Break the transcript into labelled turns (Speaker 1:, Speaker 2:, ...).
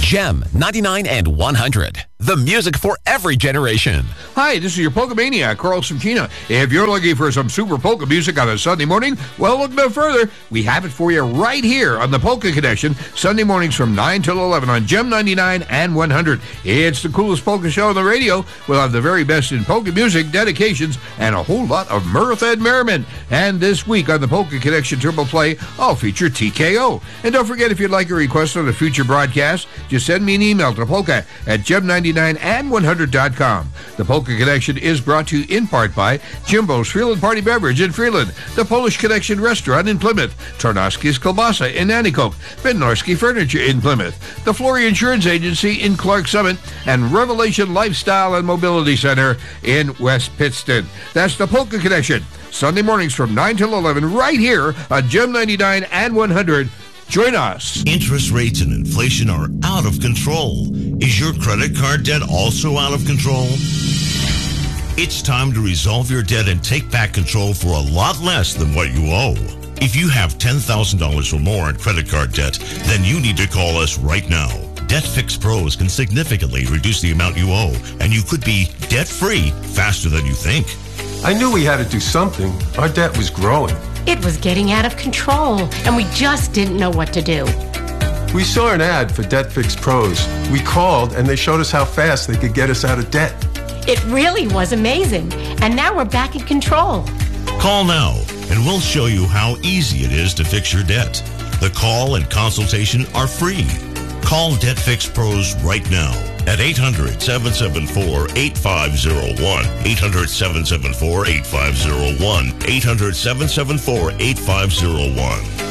Speaker 1: Gem 99 and 100. The music for every generation.
Speaker 2: Hi, this is your Polka Maniac, Carl Santino. If you're looking for some super polka music on a Sunday morning, well, look no further. We have it for you right here on the Polka Connection, Sunday mornings from 9 till 11 on Gem 99 and 100. It's the coolest polka show on the radio. We'll have the very best in polka music, dedications, and a whole lot of mirth and merriment. And this week on the Polka Connection Triple Play, I'll feature TKO. And don't forget, if you'd like a request on a future broadcast, just send me an email to polka at gem99and100.com. The Polka Connection is brought to you in part by Jimbo's Freeland Party Beverage in Freeland, the Polish Connection Restaurant in Plymouth, Tarnowski's Kielbasa in Nanticoke, Bednarski Furniture in Plymouth, the Flory Insurance Agency in Clark Summit, and Revelation Lifestyle and Mobility Center in West Pittston. That's the Polka Connection, Sunday mornings from 9 till 11 right here on Gem 99 and 100. Join us.
Speaker 3: Interest rates and inflation are out of control. Is your credit card debt also out of control? It's time to resolve your debt and take back control for a lot less than what you owe. If you have $10,000 or more in credit card debt, then you need to call us right now. Debt Fix Pros can significantly reduce the amount you owe, and you could be debt-free faster than you think.
Speaker 4: I knew we had to do something. Our debt was growing.
Speaker 5: It was getting out of control, and we just didn't know what to do.
Speaker 4: We saw an ad for Debt Fix Pros. We called, and they showed us how fast they could get us out of debt.
Speaker 5: It really was amazing, and now we're back in control.
Speaker 3: Call now, and we'll show you how easy it is to fix your debt. The call and consultation are free. Call Debt Fix Pros right now at 800-774-8501, 800-774-8501, 800-774-8501.